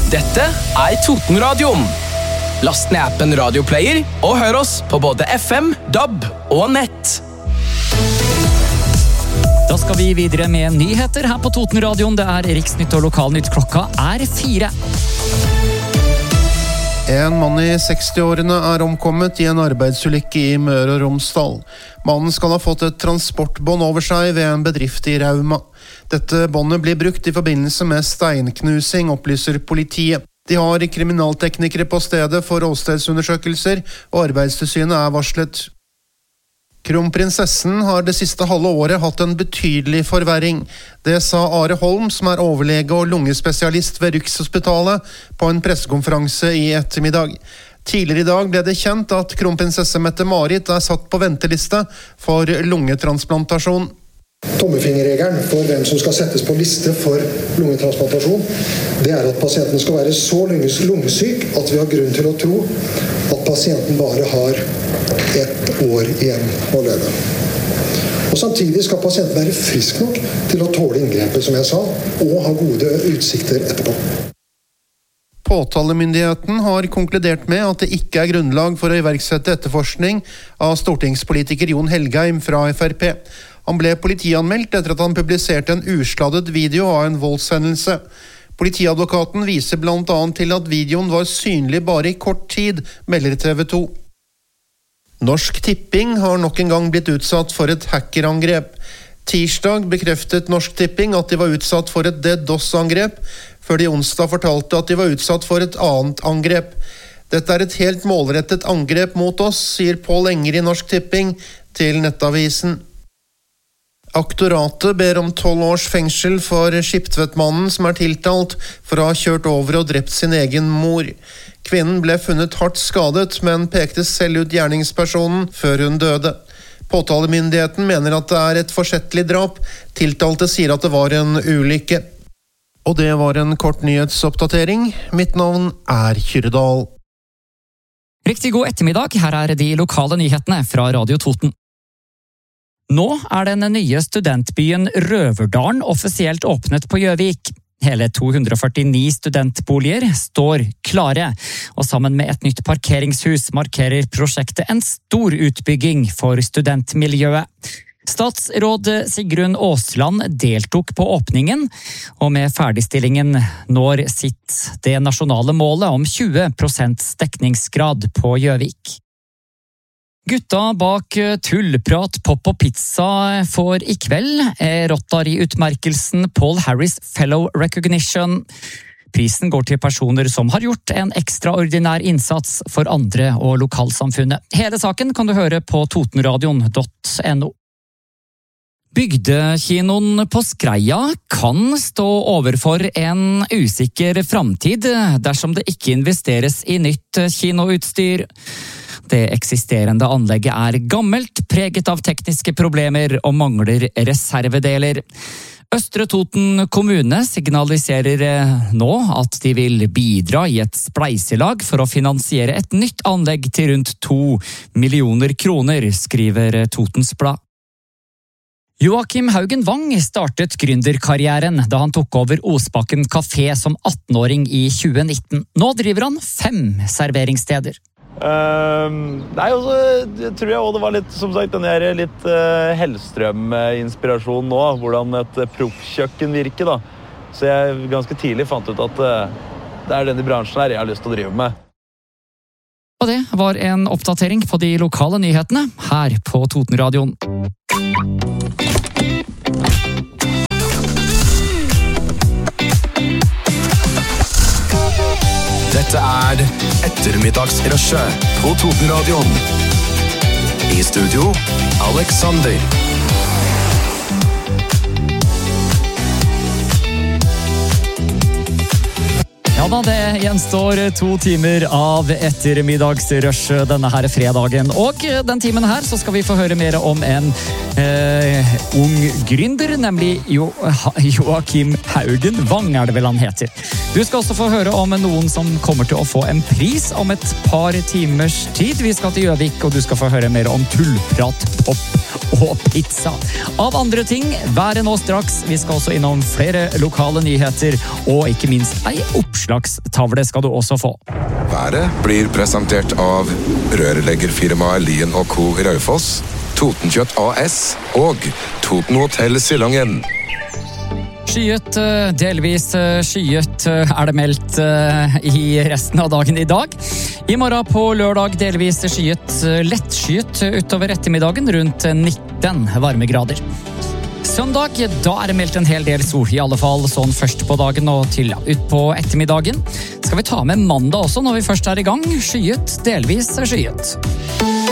Dette Totenradioen. Last ned appen Radioplayer og hør oss på både FM, DAB og nett. Da skal vi videre med nyheter her på Totenradioen. Det Riksnytt og Lokalnytt. Klokka 4. En mann i 60-årene omkommet i en arbeidsulykke i Møre og Romsdal. Mannen skal ha fått et transportbånd over seg ved en bedrift i Rauma. Dette båndet blir brukt i forbindelse med steinknusing, opplyser politiet. De har kriminalteknikere på stedet for åstedsundersøkelser, og Arbeidstilsynet varslet. Kronprinsessen har det siste halve året hatt en betydelig forverring. Det sa Are Holm, som overlege og lungespesialist ved Rikshospitalet, på en pressekonferanse i ettermiddag. Tidligere i dag ble det kjent at kronprinsesse Mette-Marit satt på venteliste for lungetransplantasjon. Tommefingerregelen for hvem som skal settes på liste for lungetransplantasjon, det at pasienten skal være så lungesyk at vi har grunn til å tro at pasienten bare har 1 år igjen å leve. Og samtidig skal pasienten være frisk nok til å tåle inngrepet, som jeg sa, og ha gode utsikter etterpå. Påtalemyndigheten har konkludert med at det ikke grunnlag for å iverksette etterforskning av stortingspolitiker Jon Helgheim fra FrP. Han ble politianmeldt etter at han publiserte en usladdet video av en voldshendelse. Politiadvokaten viser blant annet til at videoen var synlig bare i kort tid, melder TV 2. Norsk Tipping har nok en gang blitt utsatt for et hackerangrep. Tirsdag bekreftet Norsk Tipping at de var utsatt for et DDoS-angrep, før de onsdag fortalte at de var utsatt for et annet angrep. Dette et helt målrettet angrep mot oss, sier Pål Enger i Norsk Tipping til Nettavisen. Aktoratet ber om 12 års fengsel for Skiptvedtmannen som tiltalt for å ha kjørt over og drept sin egen mor. Kvinnen ble funnet hardt skadet, men pekte selv ut gjerningspersonen før hun døde. Påtalemyndigheten mener at det et forsettlig drap. Tiltalte sier at det var en ulykke. Og det var en kort nyhetsoppdatering. Mitt navn Kyrdal. Riktig god ettermiddag. Her de lokale nyhetene fra Radio Toten. Nå den nye studentbyen Røverdalen offisielt åpnet på Gjøvik. Hele 249 studentboliger står klare, og sammen med et nytt parkeringshus markerer prosjektet en stor utbygging for studentmiljøet. Statsråd Sigrun Aasland deltok på åpningen, og med ferdigstillingen når sitt det nasjonale målet om 20% dekningsgrad på Gjøvik. Gutta bak Tullprat, pop og pizza får I kveld Rotary-utmerkelsen Paul Harris Fellow Recognition. Prisen går til personer som har gjort en ekstraordinær innsats for andre og lokalsamfunnet. Hele saken kan du høre på totenradion.no. Bygdekinoen på Skreia kan stå overfor en usikker framtid dersom det ikke investeres I nytt kinoutstyr. Det eksisterende anlegget gammelt, preget av tekniske problemer og mangler reservedeler. Østre Toten kommune signaliserer nå at de vil bidra I et spleiselag for å finansiere et nytt anlegg til rundt 2 millioner kroner, skriver Totens Blad. Joakim Haugen Wang startet gründerkarrieren da han tok over Osbakken Café som 18-åring I 2019. Nå driver han 5 serveringssteder. Jeg tror også det var litt, som sagt, den litt Hellstrøm-inspirasjon nå, hvordan et proffkjøkken virker da. Så jeg ganske tidlig fant ut at det denne bransjen jeg har lyst til å drive med. Og det var en oppdatering på de lokale nyhetene her på Totenradioen. Dette Ettermiddagsrushet på Totenradioen. I studio, Alexander. Ja da, det gjenstår 2 timer av ettermiddagsrush denne her fredagen. Og den timen her så skal vi få høre mer om en ung gründer, nemlig Joakim Haugen Wang det vel han heter. Du skal også få høre om noen som kommer til å få en pris om et par timers tid. Vi skal til Gjøvik, og du skal få høre mer om tullprat, pop og pizza. Av andre ting, været nå straks. Vi skal også innom flere lokale nyheter, og ikke minst ei oppslag oppslagstavle skal du også få. Været blir presentert av rørleggerfirmaet Lien & Co. Raufoss, Totenkjøtt AS og Toten Hotel Silongen. Skyet, delvis skyet er det meldt i resten av dagen i dag. I morgen på lørdag delvis skyet, lettskyet utover ettermiddagen rundt 19 varmegrader. Søndag, da er det meldt en hel del sol, i alle fall sånn først på dagen og til ut på ettermiddagen. Skal vi ta med mandag også når vi først er i gang? Skyet, delvis skyet.